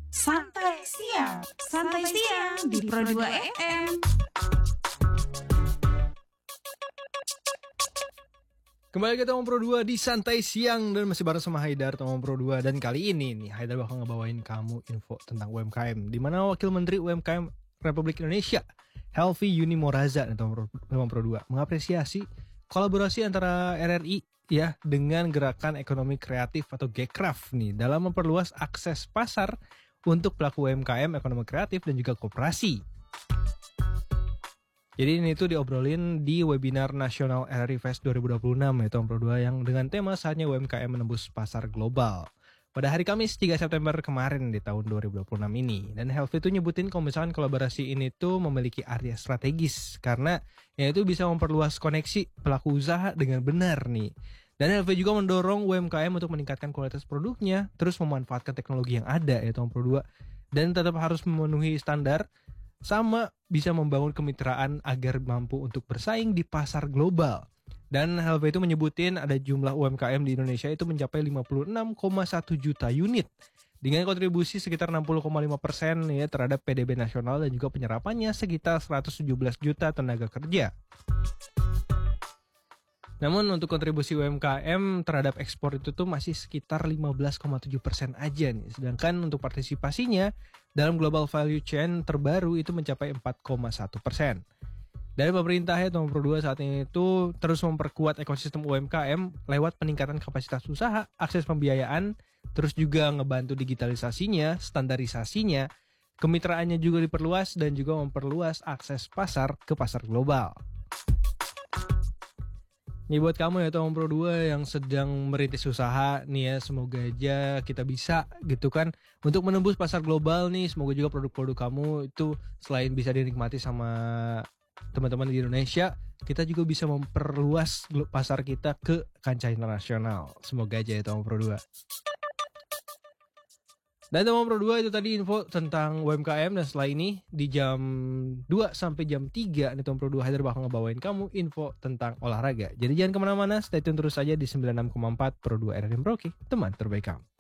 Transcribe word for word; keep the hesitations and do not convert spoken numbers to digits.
Santai siang, santai siang di Pro dua F M. Kembali ke Tomong Pro dua di Santai Siang dan masih bareng sama Haidar Tomong Pro dua. Dan kali ini nih Haidar bakal ngebawain kamu info tentang U M K M, di mana Wakil Menteri U M K M Republik Indonesia Helvi Yuni Moraza dan Tomong Pro dua mengapresiasi kolaborasi antara R R I ya dengan Gerakan Ekonomi Kreatif atau Gekraf nih dalam memperluas akses pasar untuk pelaku U M K M, ekonomi kreatif dan juga koperasi. Jadi ini tuh diobrolin di webinar nasional R R I Fest dua ribu dua puluh enam ya Tomong Pro dua yang dengan tema saatnya U M K M menembus pasar global. Pada hari Kamis tiga September kemarin di tahun dua ribu dua puluh enam ini. Dan Helvi itu nyebutin kalau misalkan kolaborasi ini tuh memiliki area strategis karena ya itu bisa memperluas koneksi pelaku usaha dengan benar nih. Dan Helvi juga mendorong U M K M untuk meningkatkan kualitas produknya, terus memanfaatkan teknologi yang ada ya Tomong Pro dua, dan tetap harus memenuhi standar sama bisa membangun kemitraan agar mampu untuk bersaing di pasar global. Dan Helvi itu menyebutin ada jumlah U M K M di Indonesia itu mencapai lima puluh enam koma satu juta unit dengan kontribusi sekitar enam puluh koma lima persen ya terhadap P D B nasional dan juga penyerapannya sekitar seratus tujuh belas juta tenaga kerja. Namun untuk kontribusi U M K M terhadap ekspor itu tuh masih sekitar lima belas koma tujuh persen aja nih. Sedangkan untuk partisipasinya dalam global value chain terbaru itu mencapai empat koma satu persen. Dari pemerintah ya Tomong Pro dua saat ini itu terus memperkuat ekosistem U M K M lewat peningkatan kapasitas usaha, akses pembiayaan, terus juga ngebantu digitalisasinya, standarisasinya, kemitraannya juga diperluas dan juga memperluas akses pasar ke pasar global. Ini buat kamu ya Tomong Pro dua yang sedang merintis usaha nih ya, semoga aja kita bisa gitu kan untuk menembus pasar global nih. Semoga juga produk-produk kamu itu selain bisa dinikmati sama teman-teman di Indonesia, kita juga bisa memperluas pasar kita ke kancah internasional. Semoga aja ya Tomong Pro dua. Dan Tomong Pro dua itu tadi info tentang U M K M, dan setelah ini di jam dua sampai jam tiga nih Tomong Pro dua Haidar bakal ngebawain kamu info tentang olahraga. Jadi jangan kemana-mana, stay tune terus aja di sembilan puluh enam koma empat Pro dua R R I Merauke, teman terbaik kamu.